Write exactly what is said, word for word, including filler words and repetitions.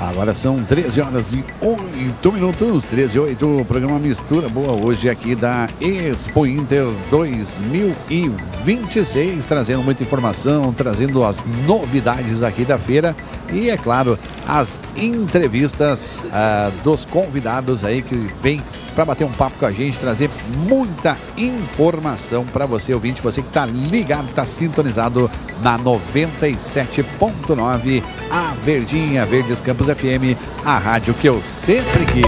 Agora são treze horas e oito minutos, treze e oito, o programa Mistura Boa hoje aqui da Expo Inter dois mil e vinte e seis, trazendo muita informação, trazendo as novidades aqui da feira e, é claro, as entrevistas ah, dos convidados aí que vem para bater um papo com a gente, trazer muita informação para você, ouvinte, você que está ligado, está sintonizado na noventa e sete ponto nove, a Verdinha, Verdes Campos F M, a rádio que eu sempre quis.